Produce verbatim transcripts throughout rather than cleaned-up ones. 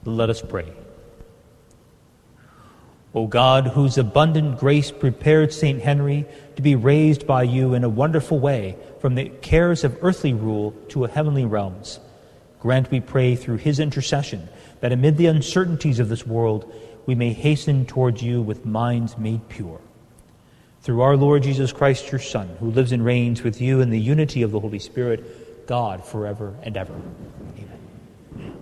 Let us pray. O God, whose abundant grace prepared Saint Henry to be raised by you in a wonderful way from the cares of earthly rule to a heavenly realms, grant, we pray, through his intercession, that amid the uncertainties of this world we may hasten towards you with minds made pure. Through our Lord Jesus Christ, your Son, who lives and reigns with you in the unity of the Holy Spirit, God, forever and ever. Amen.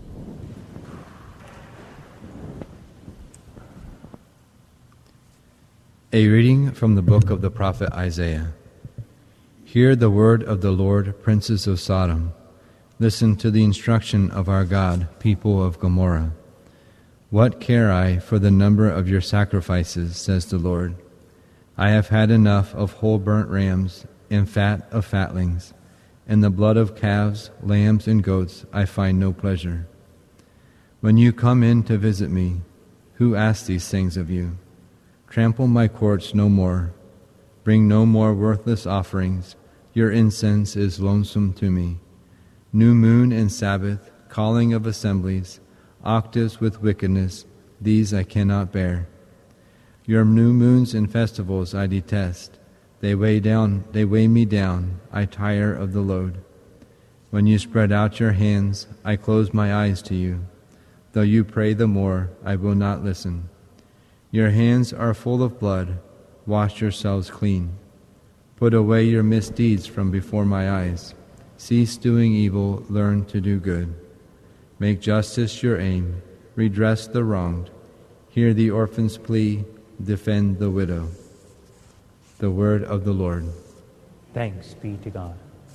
A reading from the book of the prophet Isaiah. Hear the word of the Lord, princes of Sodom. Listen to the instruction of our God, people of Gomorrah. What care I for the number of your sacrifices, says the Lord. I have had enough of whole burnt rams and fat of fatlings. In the blood of calves, lambs, and goats I find no pleasure. When you come in to visit me, who asks these things of you? Trample my courts no more. Bring no more worthless offerings. Your incense is lonesome to me. New moon and Sabbath, calling of assemblies, octaves with wickedness, these I cannot bear. Your new moons and festivals I detest. They weigh down, they weigh me down. I tire of the load. When you spread out your hands, I close my eyes to you. Though you pray the more, I will not listen. Your hands are full of blood. Wash yourselves clean. Put away your misdeeds from before my eyes. Cease doing evil, learn to do good. Make justice your aim. Redress the wronged. Hear the orphan's plea. Defend the widow. The word of the Lord. Thanks be to God.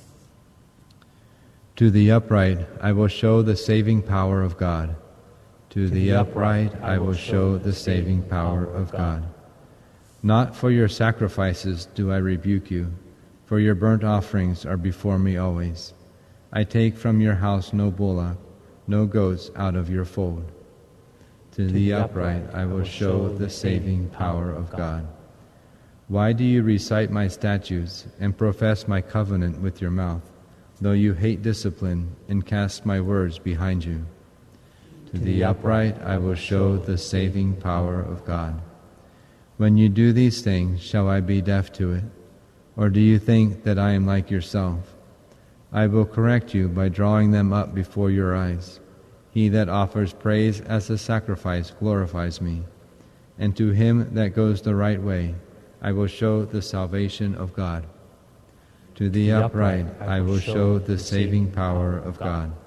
To the upright I will show the saving power of God. To the upright I will show the saving power of God. Not for your sacrifices do I rebuke you, for your burnt offerings are before me always. I take from your house no bullock, no goats out of your fold. To the upright I will show the saving power of God. Why do you recite my statutes and profess my covenant with your mouth, though you hate discipline and cast my words behind you? To the upright I will show the saving power of God. When you do these things, shall I be deaf to it? Or do you think that I am like yourself? I will correct you by drawing them up before your eyes. He that offers praise as a sacrifice glorifies me. And to him that goes the right way, I will show the salvation of God. To the upright I will show the saving power of God.